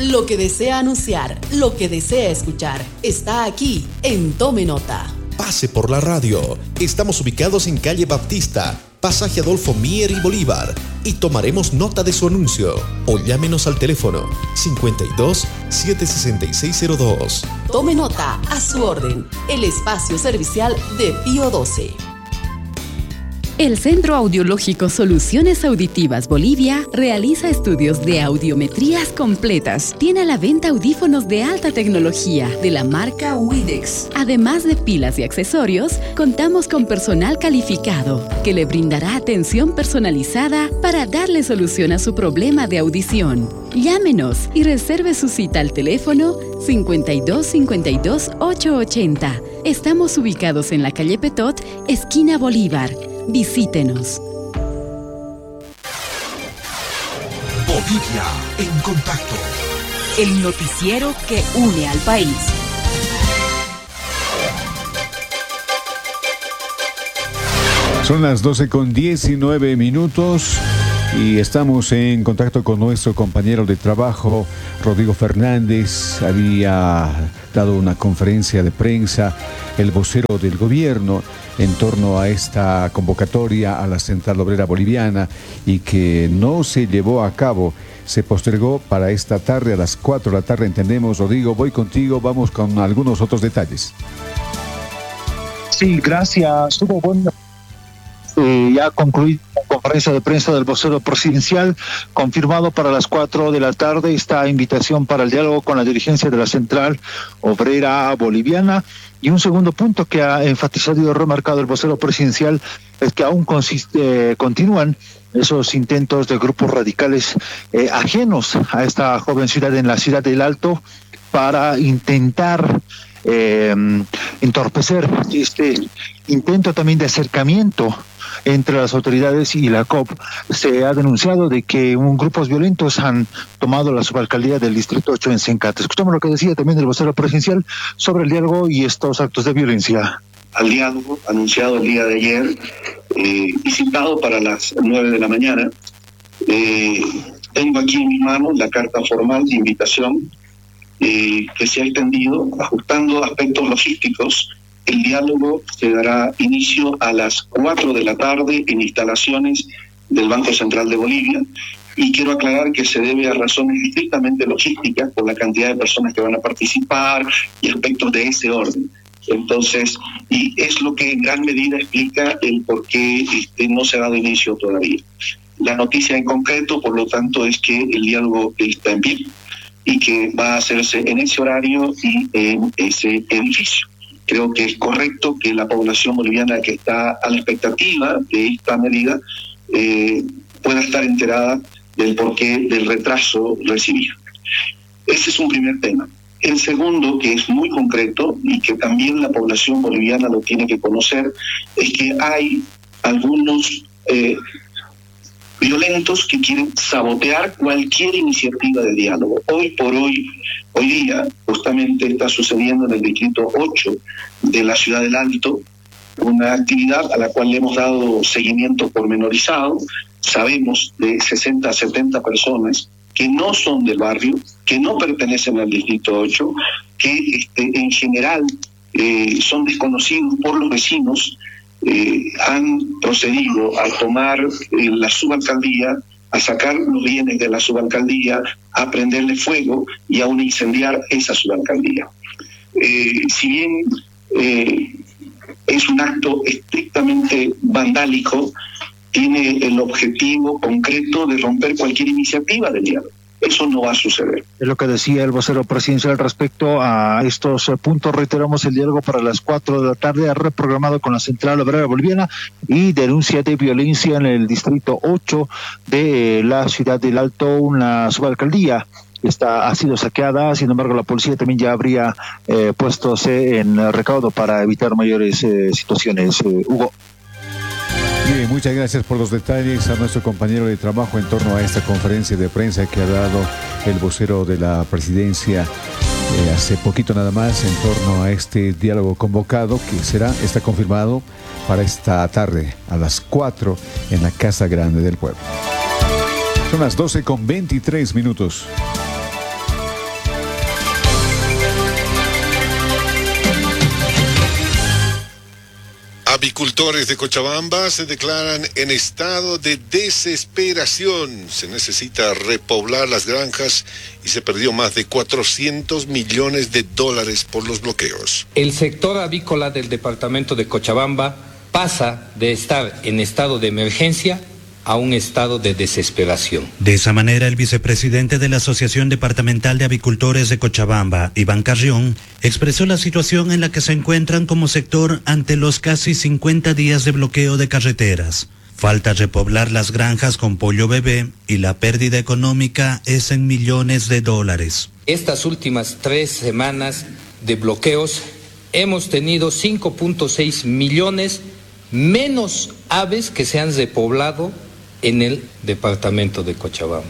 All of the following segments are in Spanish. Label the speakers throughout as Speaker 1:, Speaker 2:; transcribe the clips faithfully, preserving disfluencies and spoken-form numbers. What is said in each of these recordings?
Speaker 1: Lo que desea anunciar, lo que desea escuchar, está aquí en Tome Nota.
Speaker 2: Pase por la radio. Estamos ubicados en calle Baptista, pasaje Adolfo Mier y Bolívar, y tomaremos nota de su anuncio. O llámenos al teléfono cincuenta y dos, setecientos sesenta y seis cero dos.
Speaker 1: Tome Nota, a su orden, el espacio servicial de Pío doce.
Speaker 3: El Centro Audiológico Soluciones Auditivas Bolivia realiza estudios de audiometrías completas. Tiene a la venta audífonos de alta tecnología de la marca Widex. Además de pilas y accesorios, contamos con personal calificado que le brindará atención personalizada para darle solución a su problema de audición. Llámenos y reserve su cita al teléfono cincuenta y dos, cincuenta y dos, ochocientos ochenta. Estamos ubicados en la calle Petot, esquina Bolívar. Visítenos.
Speaker 4: Bolivia en contacto.
Speaker 5: El noticiero que une al país.
Speaker 6: Son las doce con diecinueve minutos y estamos en contacto con nuestro compañero de trabajo, Rodrigo Fernández. Había dado una conferencia de prensa el vocero del gobierno en torno a esta convocatoria a la Central Obrera Boliviana y que no se llevó a cabo, se postergó para esta tarde a las cuatro de la tarde, entendemos. Rodrigo, voy contigo, vamos con algunos otros detalles.
Speaker 7: Sí, gracias, Hugo. Bueno, eh, ya concluí la conferencia de prensa del vocero presidencial, confirmado para las cuatro de la tarde esta invitación para el diálogo con la dirigencia de la Central Obrera Boliviana. Y un segundo punto que ha enfatizado y remarcado el vocero presidencial es que aún consiste, eh, continúan esos intentos de grupos radicales eh, ajenos a esta joven ciudad en la ciudad del Alto para intentar eh, entorpecer este intento también de acercamiento entre las autoridades y la C O P. Se ha denunciado de que un grupos violentos han tomado la subalcaldía del distrito ocho en Sencate. Escuchamos lo que decía también el vocero presidencial sobre el diálogo y estos actos de violencia.
Speaker 8: Al diálogo anunciado el día de ayer eh, y citado para las nueve de la mañana, eh, tengo aquí en mi mano la carta formal de invitación eh, que se ha extendido ajustando aspectos logísticos. El diálogo se dará inicio a las cuatro de la tarde en instalaciones del Banco Central de Bolivia, y quiero aclarar que se debe a razones estrictamente logísticas por la cantidad de personas que van a participar y aspectos de ese orden. Entonces, y es lo que en gran medida explica el por qué este, no se ha dado inicio todavía. La noticia en concreto, por lo tanto, es que el diálogo está en pie y que va a hacerse en ese horario y en ese edificio. Creo que es correcto que la población boliviana que está a la expectativa de esta medida eh, pueda estar enterada del porqué del retraso recibido. Ese es un primer tema. El segundo, que es muy concreto y que también la población boliviana lo tiene que conocer, es que hay algunos eh, violentos que quieren sabotear cualquier iniciativa de diálogo. Hoy por hoy, hoy día, justamente está sucediendo en el distrito ocho de la ciudad del Alto una actividad a la cual le hemos dado seguimiento pormenorizado. Sabemos de sesenta a setenta personas que no son del barrio, que no pertenecen al distrito ocho, que este, en general eh, son desconocidos por los vecinos. Eh, han procedido a tomar eh, la subalcaldía, a sacar los bienes de la subalcaldía, a prenderle fuego y a incendiar esa subalcaldía. Eh, si bien eh, es un acto estrictamente vandálico, tiene el objetivo concreto de romper cualquier iniciativa de diálogo. Eso no va a suceder.
Speaker 7: Es lo que decía el vocero presidencial respecto a estos puntos. Reiteramos, el diálogo para las cuatro de la tarde ha reprogramado con la Central Obrera Boliviana y denuncia de violencia en el distrito ocho de la ciudad del Alto, una subalcaldía. Esta ha sido saqueada, sin embargo la policía también ya habría eh, puestose en recaudo para evitar mayores eh, situaciones. Eh, Hugo.
Speaker 6: Bien, muchas gracias por los detalles a nuestro compañero de trabajo en torno a esta conferencia de prensa que ha dado el vocero de la presidencia eh, hace poquito nada más en torno a este diálogo convocado que será, está confirmado para esta tarde a las cuatro en la Casa Grande del Pueblo. Son las doce con veintitrés minutos.
Speaker 4: Apicultores de Cochabamba se declaran en estado de desesperación. Se necesita repoblar las granjas y se perdió más de cuatrocientos millones de dólares por los bloqueos.
Speaker 9: El sector avícola del departamento de Cochabamba pasa de estar en estado de emergencia a un estado de desesperación.
Speaker 10: De esa manera, el vicepresidente de la Asociación Departamental de Avicultores de Cochabamba, Iván Carrión, expresó la situación en la que se encuentran como sector ante los casi cincuenta días de bloqueo de carreteras. Falta repoblar las granjas con pollo bebé y la pérdida económica es en millones de dólares.
Speaker 9: Estas últimas tres semanas de bloqueos hemos tenido cinco punto seis millones menos aves que se han repoblado en el departamento de Cochabamba.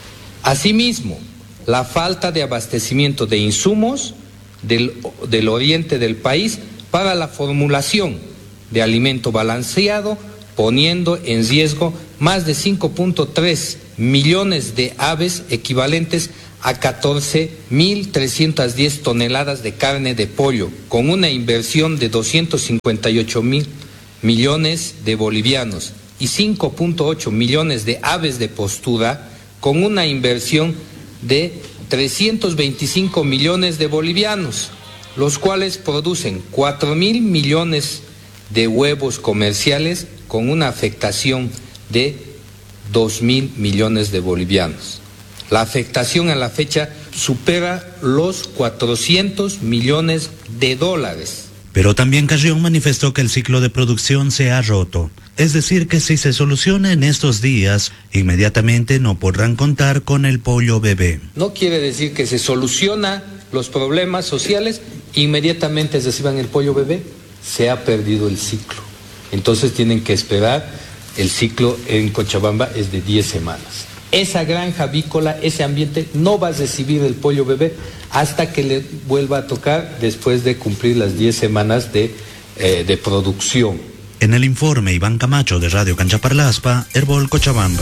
Speaker 9: Asimismo, la falta de abastecimiento de insumos del, del oriente del país para la formulación de alimento balanceado, poniendo en riesgo más de cinco punto tres millones de aves, equivalentes a catorce mil trescientas diez toneladas de carne de pollo, con una inversión de doscientos cincuenta y ocho mil millones de bolivianos y cinco punto ocho millones de aves de postura, con una inversión de trescientos veinticinco millones de bolivianos, los cuales producen cuatro mil millones de huevos comerciales, con una afectación de dos mil millones de bolivianos. La afectación a la fecha supera los cuatrocientos millones de dólares.
Speaker 10: Pero también Carrión manifestó que el ciclo de producción se ha roto. Es decir, que si se soluciona en estos días, inmediatamente no podrán contar con el pollo bebé.
Speaker 9: No quiere decir que se soluciona los problemas sociales, inmediatamente reciban el pollo bebé. Se ha perdido el ciclo. Entonces tienen que esperar. El ciclo en Cochabamba es de diez semanas. Esa granja avícola, ese ambiente, no va a recibir el pollo bebé hasta que le vuelva a tocar después de cumplir las diez semanas de, eh, de producción.
Speaker 10: En el informe, Iván Camacho de Radio Canchaparlaspa, Herbol Cochabamba.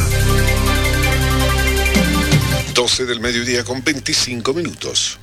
Speaker 4: doce del mediodía con veinticinco minutos.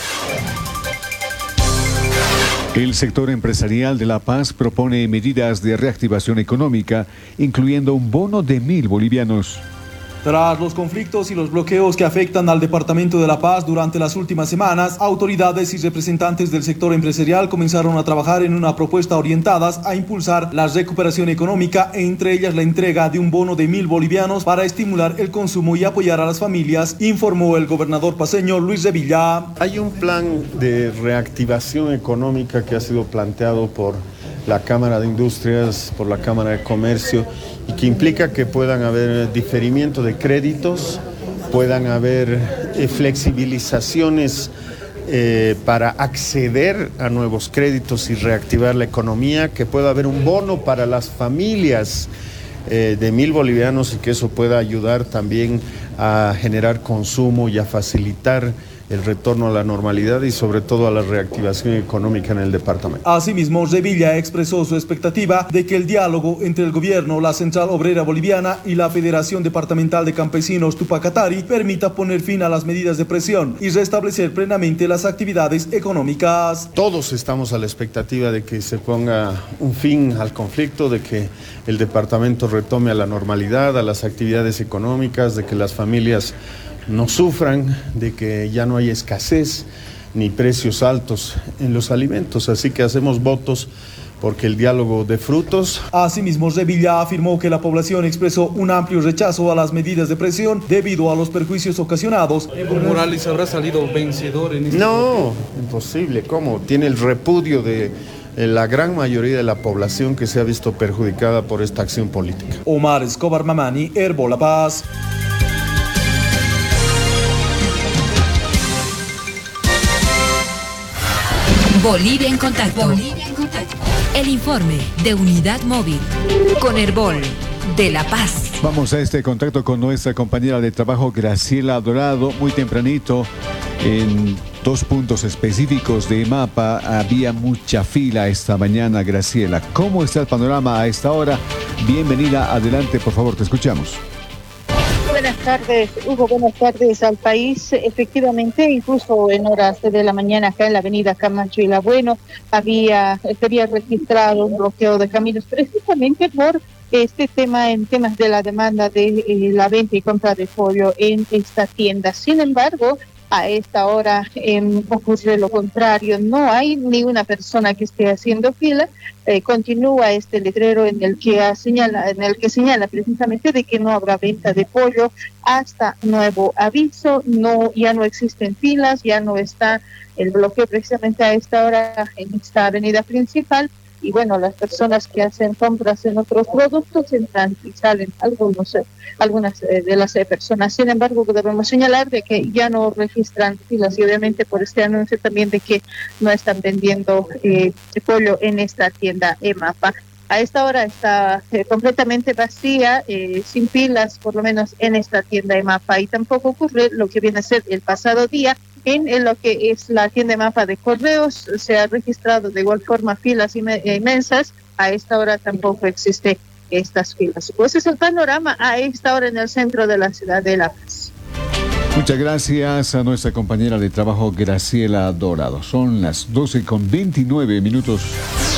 Speaker 6: El sector empresarial de La Paz propone medidas de reactivación económica, incluyendo un bono de mil bolivianos.
Speaker 11: Tras los conflictos y los bloqueos que afectan al Departamento de La Paz durante las últimas semanas, autoridades y representantes del sector empresarial comenzaron a trabajar en una propuesta orientadas a impulsar la recuperación económica, entre ellas la entrega de un bono de mil bolivianos para estimular el consumo y apoyar a las familias, informó el gobernador paceño Luis Revilla.
Speaker 12: Hay un plan de reactivación económica que ha sido planteado por la Cámara de Industrias, por la Cámara de Comercio, y que implica que puedan haber diferimiento de créditos, puedan haber eh, flexibilizaciones eh, para acceder a nuevos créditos y reactivar la economía, que pueda haber un bono para las familias eh, de mil bolivianos y que eso pueda ayudar también a generar consumo y a facilitar el retorno a la normalidad y sobre todo a la reactivación económica en el departamento.
Speaker 11: Asimismo, Revilla expresó su expectativa de que el diálogo entre el gobierno, la Central Obrera Boliviana y la Federación Departamental de Campesinos Tupacatari permita poner fin a las medidas de presión y restablecer plenamente las actividades económicas.
Speaker 12: Todos estamos a la expectativa de que se ponga un fin al conflicto, de que el departamento retome a la normalidad, a las actividades económicas, de que las familias no sufran, de que ya no hay escasez ni precios altos en los alimentos. Así que hacemos votos porque el diálogo dé frutos.
Speaker 11: Asimismo, Revilla afirmó que la población expresó un amplio rechazo a las medidas de presión debido a los perjuicios ocasionados.
Speaker 13: ¿Evo Morales habrá salido vencedor en este
Speaker 12: No, momento? Imposible. ¿Cómo? Tiene el repudio de la gran mayoría de la población que se ha visto perjudicada por esta acción política.
Speaker 11: Omar Escobar Mamani, Herbol La Paz.
Speaker 5: Bolivia en contacto. Bolivia en contacto. El informe de Unidad Móvil con Herbol de La Paz.
Speaker 6: Vamos a este contacto con nuestra compañera de trabajo Graciela Dorado. Muy tempranito, en dos puntos específicos de Mapa, había mucha fila esta mañana. Graciela, ¿cómo está el panorama a esta hora? Bienvenida, adelante, por favor, te escuchamos.
Speaker 14: Buenas tardes, Hugo, buenas tardes al país. Efectivamente, incluso en horas de la mañana acá en la avenida Camacho y La Bueno había, se había registrado un bloqueo de caminos precisamente por este tema, en temas de la demanda de eh, la venta y compra de pollo en esta tienda. Sin embargo, a esta hora eh, ocurre lo contrario, no hay ni una persona que esté haciendo fila. Eh, continúa este letrero en el que señala, en el que señala precisamente de que no habrá venta de pollo hasta nuevo aviso. No, ya no existen filas, ya no está el bloqueo precisamente a esta hora en esta avenida principal. Y bueno, las personas que hacen compras en otros productos entran y salen algunos, eh, algunas eh, de las eh, personas. Sin embargo, debemos señalar de que ya no registran filas y obviamente por este anuncio también de que no están vendiendo eh, pollo en esta tienda EMAPA. A esta hora está eh, completamente vacía, eh, sin filas, por lo menos en esta tienda EMAPA, y tampoco ocurre lo que viene a ser el pasado día. En, en lo que es la tienda EMAPA de correos, se ha registrado de igual forma filas inmensas. A esta hora tampoco existe estas filas. Pues es el panorama a esta hora en el centro de la ciudad de La Paz.
Speaker 6: Muchas gracias a nuestra compañera de trabajo Graciela Dorado. Son las doce con veintinueve minutos.